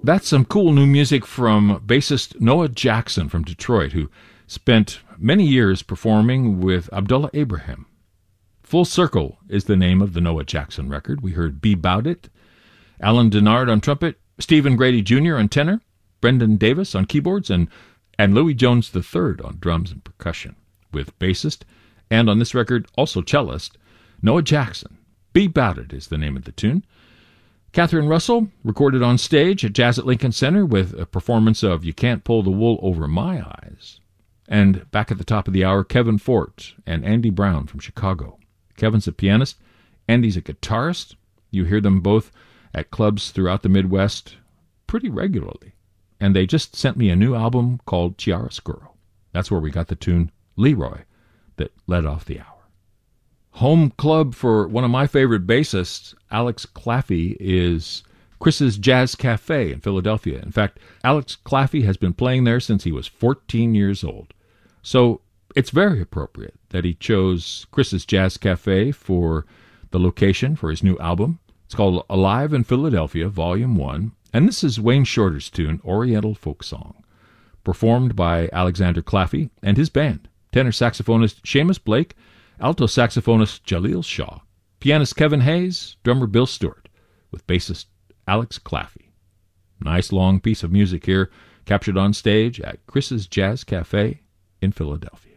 That's some cool new music from bassist Noah Jackson from Detroit, who spent many years performing with Abdullah Abraham. Full Circle is the name of the Noah Jackson record. We heard Be Bout It, Alan Denard on trumpet, Stephen Grady Jr. on tenor, Brendan Davis on keyboards, and Louis Jones III on drums and percussion, with bassist, and on this record also cellist, Noah Jackson. Be Bout It is the name of the tune. Catherine Russell recorded on stage at Jazz at Lincoln Center with a performance of You Can't Pull the Wool Over My Eyes. And back at the top of the hour, Kevin Fort and Andy Brown from Chicago. Kevin's a pianist, Andy's a guitarist. You hear them both at clubs throughout the Midwest pretty regularly. And they just sent me a new album called Chiaroscuro. That's where we got the tune Leroy that led off the hour. Home club for one of my favorite bassists, Alex Claffey, is Chris's Jazz Cafe in Philadelphia. In fact, Alex Claffey has been playing there since he was 14 years old. So it's very appropriate that he chose Chris's Jazz Cafe for the location for his new album. It's called Alive in Philadelphia, Volume 1. And this is Wayne Shorter's tune, Oriental Folk Song, performed by Alexander Claffey and his band, tenor saxophonist Seamus Blake, alto saxophonist Jaleel Shaw, pianist Kevin Hayes, drummer Bill Stewart, with bassist Alex Claffey. Nice long piece of music here, captured on stage at Chris's Jazz Cafe in Philadelphia.